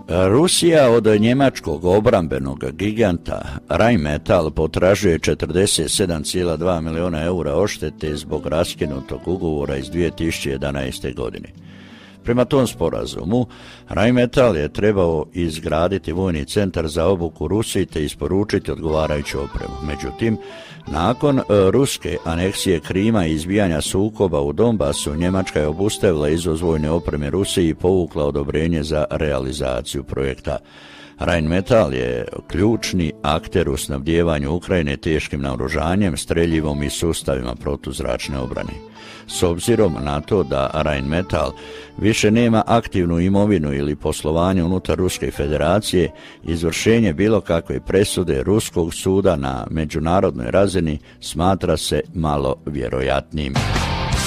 Rusija od njemačkog obrambenog giganta Rheinmetall potražuje 47,2 miliona eura odštete zbog raskinutog ugovora iz 2011. godine. Prema tom sporazumu, Rheinmetall je trebao izgraditi vojni centar za obuku Rusiji te isporučiti odgovarajuću opremu. Međutim, nakon ruske aneksije Krima i izbijanja sukoba u Donbasu, Njemačka je obustavila izvoz vojne opreme Rusiji i povukla odobrenje za realizaciju projekta. Rheinmetall je ključni akter u snabdijevanju Ukrajine teškim naoružanjem, streljivom i sustavima protuzračne obrane. S obzirom na to da Rheinmetall više nema aktivnu imovinu ili poslovanje unutar Ruske federacije, izvršenje bilo kakve presude Ruskog suda na međunarodnoj razini smatra se malo vjerojatnim.